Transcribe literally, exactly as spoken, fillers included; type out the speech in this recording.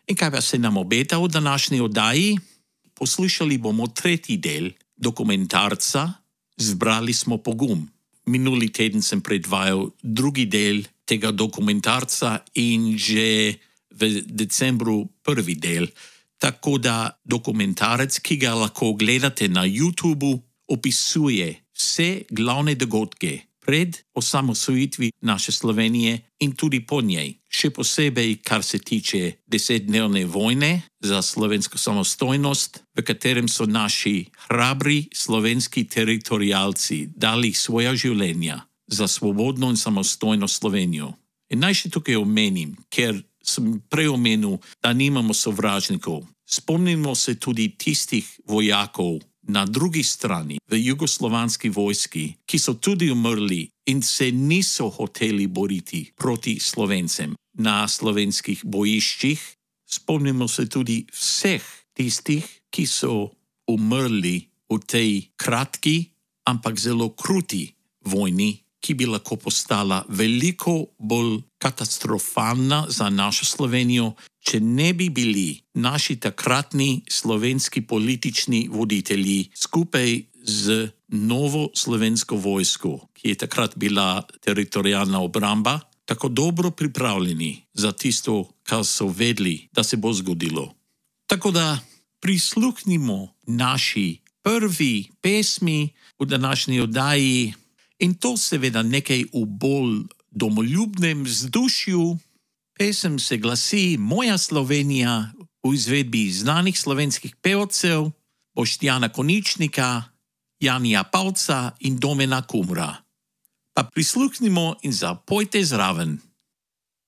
In kaj pa se nam obeta v današnji oddaji? Poslušali bomo tretji del dokumentarca Zbrali smo pogum. Minuli teden sem predvajal drugi del tega dokumentarca in že v decembru prvi del. Tako da dokumentarec, ki ga lahko gledate na YouTubu, opisuje vse glavne dogodke pred osamosvojitvi naše Slovenije in tudi po njej. Še posebej, kar se tiče desetdnevne vojne za slovensko samostojnost, v katerem so naši hrabri slovenski teritorialci dali svoja življenja za svobodno in samostojno Slovenijo. In naj še tukaj omenim, ker sem prej omenil, da nimamo sovražnikov. Spomnimo se tudi tistih vojakov na drugi strani v jugoslovanski vojski, ki so tudi umrli in se niso hoteli boriti proti Slovencem na slovenskih bojiščih. Spomnimo se tudi vseh tistih, ki so umrli v tej kratki, ampak zelo kruti vojni, ki bi lahko postala veliko bolj katastrofalna za našo Slovenijo, če ne bi bili naši takratni slovenski politični voditelji skupaj z novo slovensko vojsko, ki je takrat bila teritorialna obramba, tako dobro pripravljeni za tisto, kar so vedeli, da se bo zgodilo. Tako da prisluhnimo naši prvi pesmi v današnji oddaji. In to seveda nekaj v bolj domoljubnem vzdušju. Pesem se glasi Moja Slovenija v izvedbi znanih slovenskih pevcev Boštjana Koničnika, Janija Pavca in Domena Kumra. Pa prisluhnimo in zapojte zraven.